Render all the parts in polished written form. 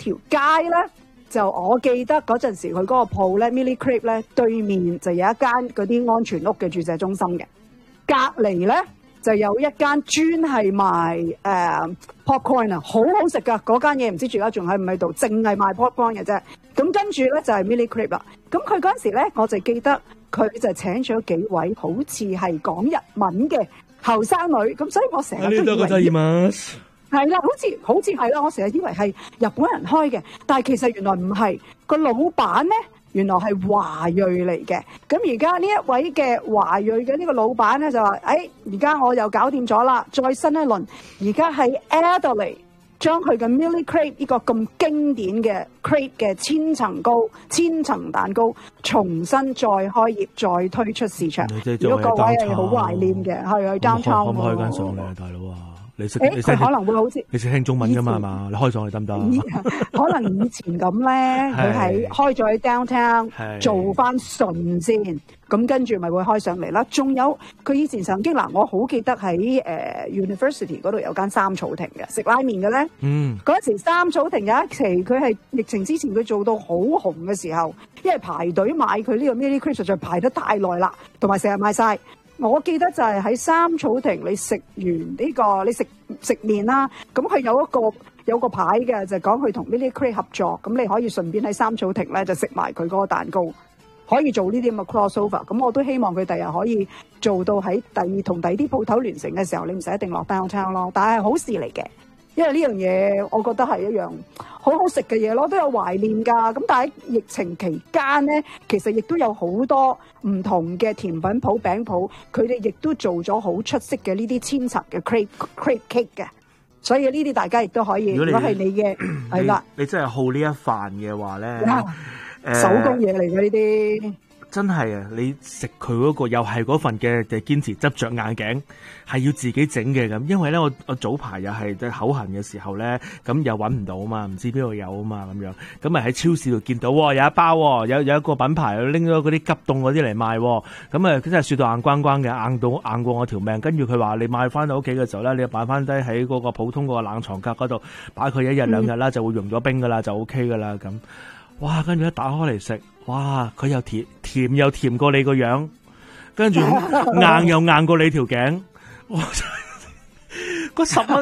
條街咧，就我記得嗰陣時佢嗰個鋪咧 Millie Creek 咧對面就有一間嗰啲安全屋嘅注射中心嘅，隔離咧就有一間專係賣popcorn 啊，好好食噶嗰間嘢，唔知而家仲喺唔喺度，淨係賣 popcorn 嘅啫。咁跟住咧就係 Millie Creek 啦。咁佢嗰陣時咧，我就記得佢就請咗幾位好似係講日文嘅後生女，咁所以我成日都以為係啦，好似係啦，我成日以為係日本人開嘅，但係其實原來唔係，個老闆咧原來係華裔嚟嘅。咁而家呢一位嘅華裔嘅呢個老闆咧就話：而家我又搞掂咗啦，再新一輪，而家喺 Adelaide 將佢嘅 Millie Crepe 呢個咁經典嘅 Crepe 嘅千層蛋糕重新再開業，再推出市場。如果各位係好懷念嘅，係去 downtown 可唔可以開間上嚟啊，大佬啊？你識佢可能會好似你識聽中文噶嘛？係嘛？你開上去得唔得？ 可能以前咁咧，佢係開咗喺 downtown 做翻順先，咁跟住咪會開上嚟啦。仲有佢以前曾經嗱，我好記得喺University 嗰度有間三草亭嘅食拉麵嘅咧。嗰陣時三草亭有一期佢係疫情之前佢做到好紅嘅時候，因為排隊買佢呢個 Millie Crepe 實在排得太耐啦，同埋成日賣晒。我記得就係喺三草亭，你食完呢個你食麵啦，咁佢有個牌嘅，就講佢同 Millie Crepe 合作，咁你可以順便喺三草亭咧就食埋佢嗰個蛋糕，可以做呢啲咁嘅 crossover。咁我都希望佢第日可以做到喺同第啲鋪頭聯乘嘅時候，你唔使一定落 downtown 咯。但係好事嚟嘅，因為呢樣嘢我覺得係一樣好好食嘅嘢咯，都有懷念㗎。咁但係疫情期間咧，其實亦都有好多唔同嘅甜品鋪、餅鋪，佢哋亦都做咗好出色嘅呢啲千層嘅 crepe cake 嘅。所以呢啲大家亦都可以，如果係你嘅係啦， 你真係好呢一飯嘅話咧， 手工嘢嚟嘅呢啲。 真係啊！你食佢嗰個又係嗰份嘅堅持執着硬頸，係要自己整嘅咁。因為咧，我早排又係口痕嘅時候咧，咁又揾唔到啊嘛，唔知邊度有啊嘛咁樣。咁咪喺超市度見到有一包，有一個品牌拎咗嗰啲急凍嗰啲嚟賣。咁啊，真係雪到硬關關嘅，硬過我條命。跟住佢話你買翻到屋企嘅時候咧，你就擺翻低喺嗰個普通嗰個冷藏格嗰度，擺佢1日2日啦，就會溶咗冰噶啦，就 OK 噶啦咁。哇！跟住一打開嚟食，哇！佢又甜又甜過你個樣，跟住硬又硬過你條頸，哇！嗰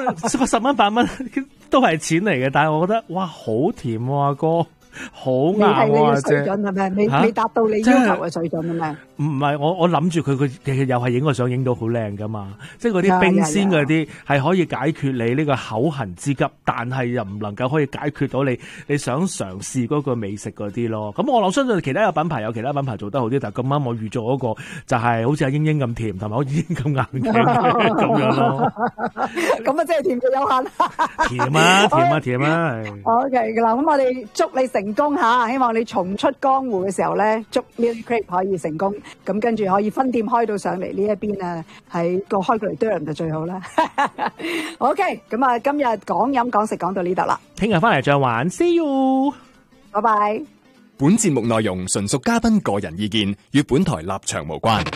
10蚊8蚊都係錢嚟嘅，但係我覺得哇，好甜喎，阿哥。好硬啊！ 水準係咪？未達到你要求嘅水準係咪？ 唔係，我諗住佢其實又係影個相影到好靚噶嘛，即係嗰啲冰鮮嗰啲係可以解決你呢個口痕之急，但係又唔能夠可以解決到你想嘗試嗰個美食嗰啲咯。咁我相信其他有其他品牌做得好啲，但係咁啱我預咗嗰個就係好似阿英英咁甜，同埋好似英英咁硬嘅咁樣咯。 咁啊，真係甜到有限。 甜啊 ！OK 㗎啦，咁我哋祝你成功嚇，希望你重出江湖嘅時候咧，祝 Millie Crepe 可以成功，咁跟住可以分店開到上嚟呢一邊啊，喺個開過嚟 Durham 就最好啦。OK，咁啊，今日講飲講食講到呢度啦， 聽日翻嚟再玩 ，See you， 拜拜。 本節目內容純屬嘉賓個人意見，與本台立場無關。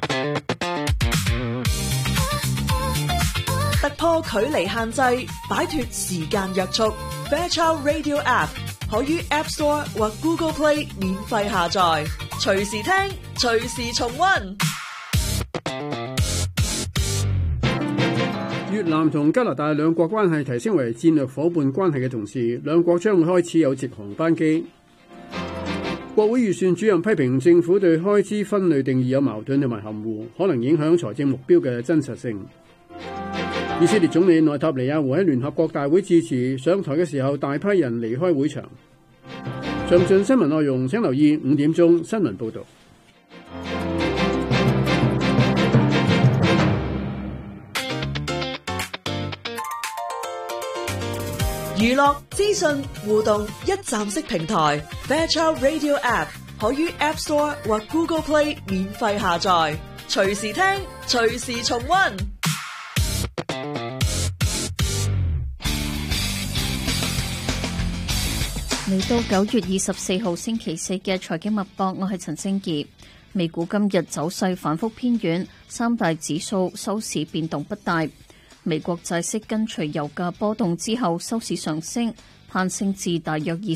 突破距離限制，擺脫時間約束。Fairchild Radio App 可於 App Store 或 Google Play 免費下載，隨時聽，隨時重溫。 越南同加拿大兩國關係提升為戰略夥伴關係嘅同時，兩國將會開始有直航班機。國會預算主任批評政府對開支分類定義有矛盾同埋含糊，可能影響財政目標嘅真實性。以色列總理內塔尼亞胡喺聯合國大會致辭上台嘅時候，大批人離開會場。詳盡新聞內容請留意5點鐘新聞報導。 娛樂資訊互動一站式平台 Fairchild Radio App 可於 App Store 或 Google Play 免費下載，隨時聽，隨時重溫。 嚟到9月24號星期四嘅財經脈搏，我係陳清儀。美股今日走勢反覆偏軟，三大指數收市變動不大。美國債息跟隨油價波動之後收市上升，攀升至大約